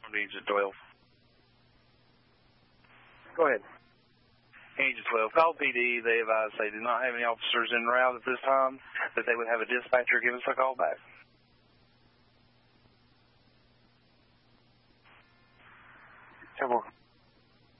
Agent 12. Go ahead. Agent 12, call PD. They advise they do not have any officers en route at this time, that they would have a dispatcher give us a call back. 10-4.